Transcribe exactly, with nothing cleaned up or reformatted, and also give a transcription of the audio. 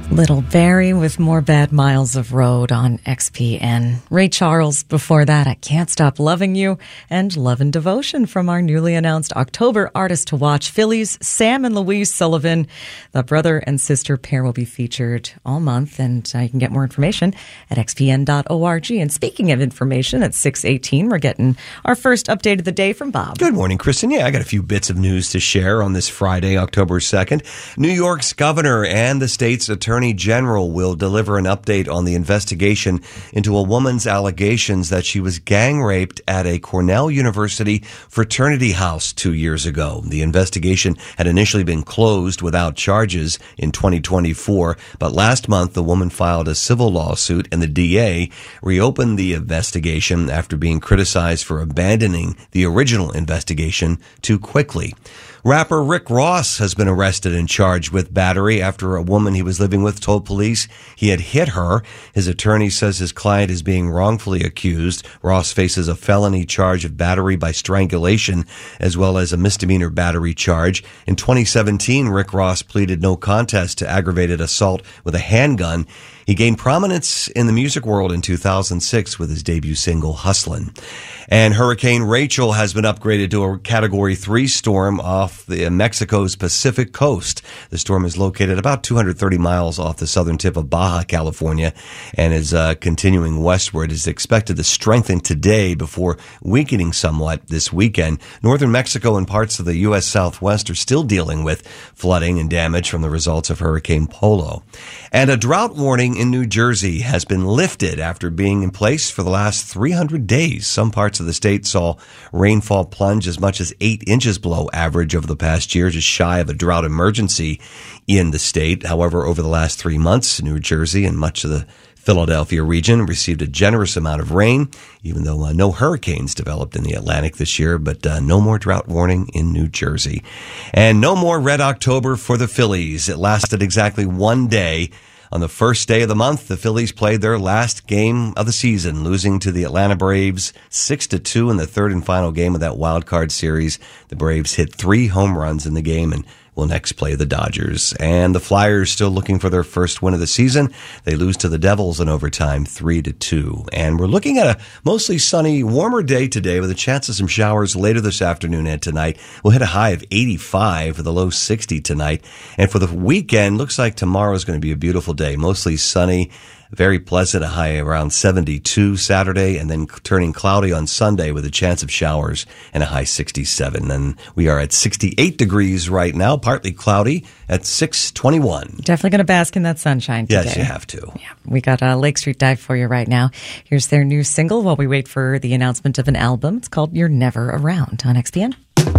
Little Barry with More Bad Miles of Road on X P N. Ray Charles before that, I Can't Stop Loving You, and Love and Devotion from our newly announced October Artist to Watch. Phillies Sam and Louise Sullivan, the brother and sister pair, will be featured all month, and uh, you can get more information at x p n dot org. And speaking of information, at six eighteen, we're getting our first update of the day from Bob. Good morning, Kristen. Yeah, I got a few bits of news to share on this Friday, October second. New York's governor and the state's attorney General will deliver an update on the investigation into a woman's allegations that she was gang raped at a Cornell University fraternity house two years ago. The investigation had initially been closed without charges in twenty twenty-four, but last month the woman filed a civil lawsuit and the D A reopened the investigation after being criticized for abandoning the original investigation too quickly. Rapper Rick Ross has been arrested and charged with battery after a woman he was living with told police he had hit her. His attorney says his client is being wrongfully accused. Ross faces a felony charge of battery by strangulation as well as a misdemeanor battery charge. In twenty seventeen, Rick Ross pleaded no contest to aggravated assault with a handgun. He gained prominence in the music world in two thousand six with his debut single, Hustlin'. And Hurricane Rachel has been upgraded to a Category three storm off the Mexico's Pacific coast. The storm is located about two hundred thirty miles off the southern tip of Baja California and is uh, continuing westward. It is expected to strengthen today before weakening somewhat this weekend. Northern Mexico and parts of the U S Southwest are still dealing with flooding and damage from the results of Hurricane Polo. And a drought warning in New Jersey has been lifted after being in place for the last three hundred days. Some parts of the state saw rainfall plunge as much as eight inches below average over the past year, just shy of a drought emergency in the state. However, over the last three months, New Jersey and much of the Philadelphia region received a generous amount of rain, even though uh, no hurricanes developed in the Atlantic this year, but uh, no more drought warning in New Jersey. And no more Red October for the Phillies. It lasted exactly one day. On the first day of the month, the Phillies played their last game of the season, losing to the Atlanta Braves six to two in the third and final game of that wild card series. The Braves hit three home runs in the game and will next play the Dodgers. And the Flyers still looking for their first win of the season. They lose to the Devils in overtime three to two. And we're looking at a mostly sunny, warmer day today with a chance of some showers later this afternoon and tonight. We'll hit a high of eighty-five with a low sixty tonight. And for the weekend, looks like tomorrow is going to be a beautiful day, mostly sunny. Very pleasant, a high around seventy-two Saturday, and then turning cloudy on Sunday with a chance of showers and a high sixty-seven. And we are at sixty-eight degrees right now, partly cloudy at six twenty-one. Definitely going to bask in that sunshine today. Yes, you have to. Yeah, we got a Lake Street Dive for you right now. Here's their new single while we wait for the announcement of an album. It's called You're Never Around on X P N.